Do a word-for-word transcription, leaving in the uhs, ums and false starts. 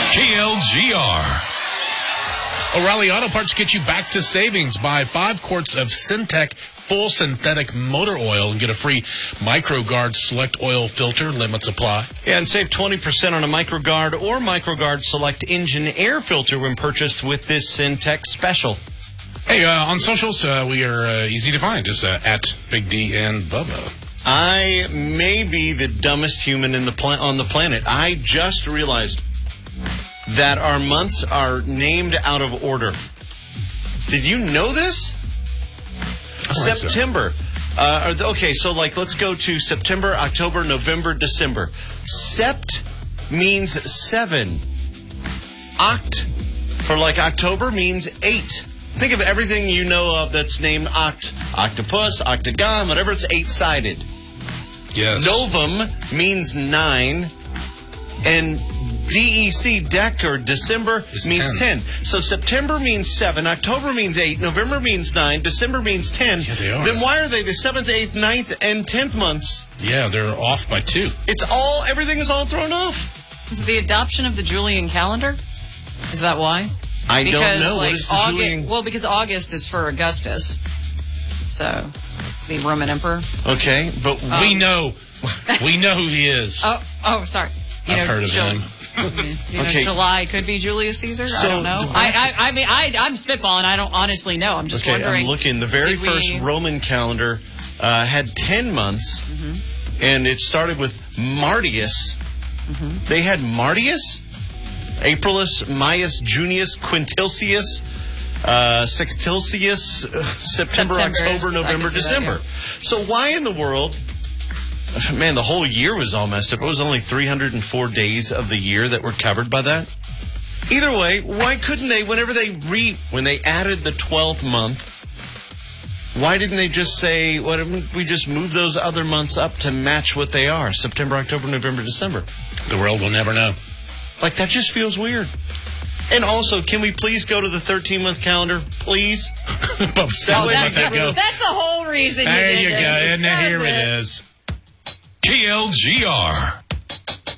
K L G R. O'Reilly Auto Parts get you back to savings. Buy five quarts of Syntec full synthetic motor oil and get a free MicroGuard Select oil filter. Limits apply. Yeah, and save twenty percent on a MicroGuard or MicroGuard Select engine air filter when purchased with this Syntec special. Hey, uh, on socials, uh, we are uh, easy to find. Just uh, at Big D and Bubba. I may be the dumbest human in the pla- on the planet. I just realized that our months are named out of order. Did you know this? September. So. Uh, okay, so like let's go to September, October, November, December. Sept means seven. Oct for like October means eight. Think of everything you know of that's named oct. Octopus, octagon, whatever, it's eight-sided. Yes. Novum means nine. And D E C, Dec, or December, it's means ten. ten. So September means seven, October means eight, November means nine, December means ten. Yeah, they are. Then why are they the seventh, eighth, ninth, and tenth months? Yeah, they're off by two. It's all, everything is all thrown off. Is it the adoption of the Julian calendar? Is that why? I because, don't know. Like, what is the August, Julian? Well, because August is for Augustus. So, the Roman emperor. Okay, but Um, we know. We know who he is. Oh, oh, sorry. You I've know, heard of Jul- him. You know, Okay. July could be Julius Caesar. So, I don't know. do I, I, I mean, I, I'm spitballing. I don't honestly know. I'm just okay, wondering. I'm looking. The very did first we... Roman calendar uh, had ten months, mm-hmm. and it started with Martius. Mm-hmm. They had Martius, Aprilus, Maius, Junius, Quintilcius, uh, Sextilcius, uh, September, September, October, I November, can see that, December. yeah. So why in the world... Man, the whole year was all messed up. It was only three hundred four days of the year that were covered by that. Either way, why couldn't they, whenever they re, when they added the twelfth month, why didn't they just say, why didn't we just move those other months up to match what they are? September, October, November, December. The world will never know. Like, that just feels weird. And also, can we please go to the thirteen-month calendar, please? But Oh, let that's, that the, go. that's the whole reason you There did you this. go. And That here was it is. K L G R.